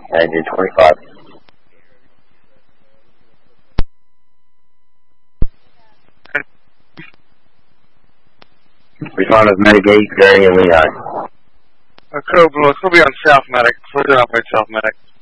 Engine 25. Respond with Medigate, Gary and Lehigh. Code Blue, it's going to be on South Medic. We're doing operate South Medic.